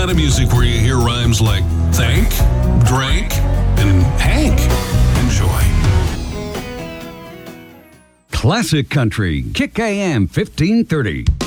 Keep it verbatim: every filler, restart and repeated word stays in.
kind of music where you hear rhymes like thank, drank, and Hank. Enjoy. Classic Country, Kick A M fifteen thirty.